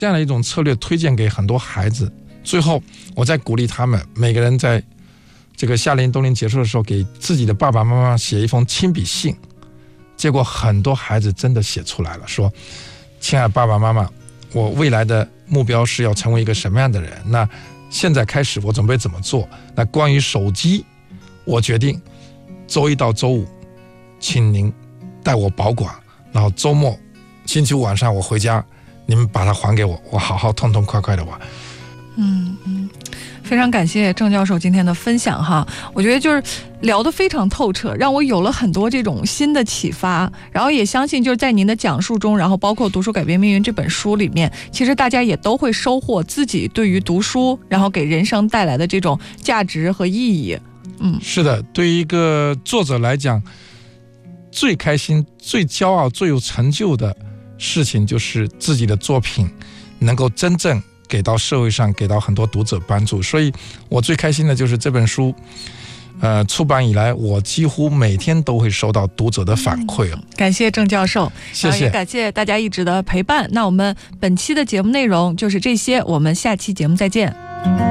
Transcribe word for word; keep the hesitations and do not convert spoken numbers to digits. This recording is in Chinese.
这样的一种策略推荐给很多孩子。最后我再鼓励他们，每个人在这个夏令营冬令结束的时候，给自己的爸爸妈妈写一封亲笔信。结果很多孩子真的写出来了，说亲爱的爸爸妈妈，我未来的目标是要成为一个什么样的人，那现在开始我准备怎么做。那关于手机，我决定周一到周五请您带我保管，然后周末星期五晚上我回家，你们把它还给我，我好好痛痛快快的玩。 嗯嗯，非常感谢郑教授今天的分享哈，我觉得就是聊得非常透彻，让我有了很多这种新的启发，然后也相信就是在您的讲述中，然后包括《读书改变命运》这本书里面，其实大家也都会收获自己对于读书然后给人生带来的这种价值和意义。嗯， 是的，对于一个作者来讲，最开心、最骄傲、最有成就的事情就是自己的作品能够真正给到社会上，给到很多读者帮助。所以我最开心的就是这本书呃，出版以来，我几乎每天都会收到读者的反馈、嗯、 感谢郑教授， 谢谢， 也感谢大家一直的陪伴。那我们本期的节目内容就是这些，我们下期节目再见。